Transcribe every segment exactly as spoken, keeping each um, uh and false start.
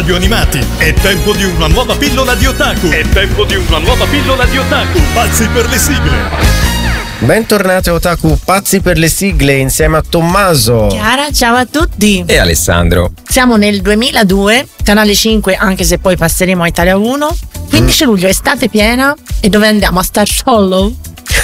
Radio Animati. È tempo di una nuova pillola di otaku. È tempo di una nuova pillola di otaku. Pazzi per le sigle. Bentornati a Otaku Pazzi per le sigle insieme a Tommaso, Chiara, ciao a tutti e Alessandro. Siamo nel duemiladue, Canale cinque, anche se poi passeremo a Italia uno. quindici luglio, estate piena. E dove andiamo? A Star Hollow?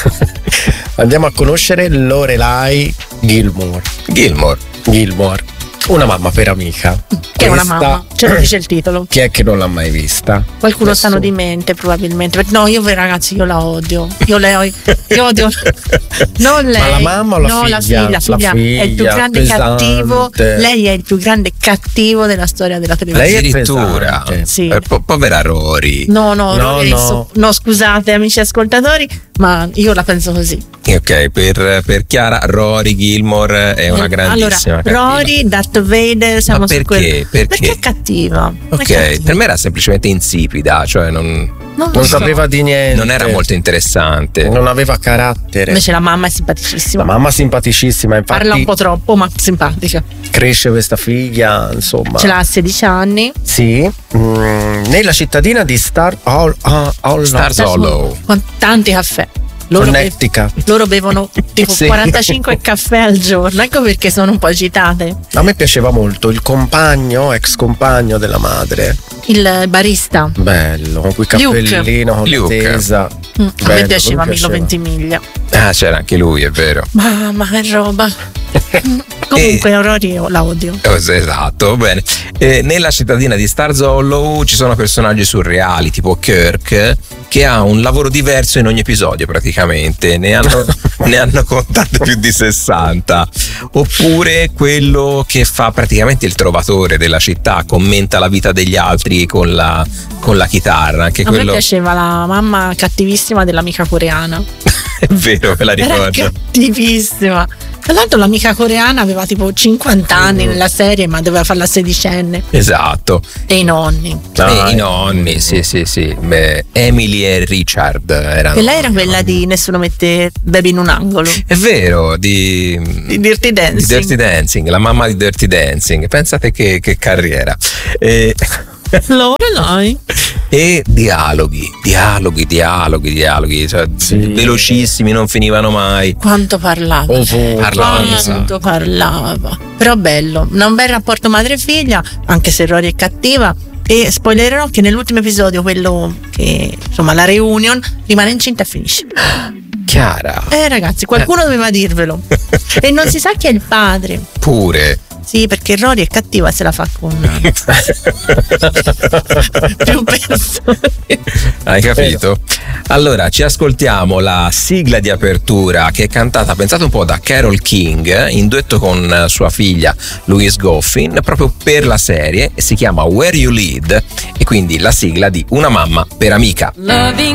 Andiamo a conoscere Lorelai Gilmore. Gilmore Gilmore Una mamma per amica. Che è una mamma, ce lo dice il titolo. Chi è che non l'ha mai vista? Qualcuno Nessuno. sano di mente probabilmente. No, io ragazzi, io la odio. Io le io odio. Non lei. Ma la mamma o la no, figlia? la figlia, La figlia, figlia è il più grande pesante. cattivo. Lei è il più grande cattivo della storia della televisione. Lei è addirittura pesante. Sì. eh, po- povera Rory. No, no, No, Rory, no. so- no, scusate amici ascoltatori, ma io la penso così. Ok, per, per Chiara Rory Gilmore è una grandissima Allora, cattiva. Rory, Darth Vader, siamo Ma su perché? quello. Perché? Perché è cattiva. Ok, È cattiva. per me era semplicemente insipida, cioè non, Non, lo Non so. sapeva di niente. non era molto interessante. Non aveva carattere. Invece la mamma è simpaticissima. La mamma simpaticissima, infatti Parla un po' troppo, ma simpatica. cresce questa figlia, insomma. Ce l'ha a sedici anni. Sì, mm, nella cittadina di Star Hall, ah, Hall- Star Hollow. Con tanti caffè. Loro, be- Connecticut. loro bevono tipo Sì. quarantacinque caffè al giorno. Ecco perché sono un po' agitate. A me piaceva molto il compagno, ex compagno della madre. Il barista. Bello, con quel Luke. cappellino, con la Luke. tesa. Mm, a me Bello, piaceva mi Milo Ventimiglia. Ah, c'era anche lui, è vero. Mamma che roba. Mm, Comunque Rory io la odio. Eh, Esatto, bene. Eh, nella cittadina di Stars Hollow ci sono personaggi surreali, tipo Kirk, che ha un lavoro diverso in ogni episodio praticamente. Ne hanno, ne hanno contate più di sessanta. Oppure quello che fa praticamente il trovatore della città, commenta la vita degli altri con la, con la chitarra. Anche A me quello piaceva la mamma cattivissima dell'amica coreana. è vero, me la Era ricordo. cattivissima. Tra l'altro l'amica coreana aveva tipo cinquanta anni nella serie, ma doveva fare la sedicenne. Esatto. E i nonni. Ah, e i nonni, sì, sì, sì. Beh, Emily e Richard erano. E lei era quella di Nessuno mette baby in un angolo. È vero, di, Di Dirty Dancing. di Dirty Dancing, la mamma di Dirty Dancing. Pensate che, che carriera. E, Lorelai. e dialoghi, dialoghi, dialoghi, dialoghi, cioè, Sì. velocissimi, non finivano mai. Quanto parlava. ovunque. Parlava. Quanto parlava. Però bello. Un bel rapporto madre-figlia, anche se Rory è cattiva. E spoilererò che nell'ultimo episodio, quello che insomma la reunion, rimane incinta e finisce. Chiara, Eh ragazzi, qualcuno doveva dirvelo. E non si sa chi è il padre. pure. Sì, perché Rory è cattiva e se la fa con più persone. Hai capito? Allora, ci ascoltiamo la sigla di apertura che è cantata, pensate un po', da Carole King in duetto con sua figlia Louise Goffin, proprio per la serie, e si chiama Where You Lead, e quindi la sigla di Una mamma per amica. Loving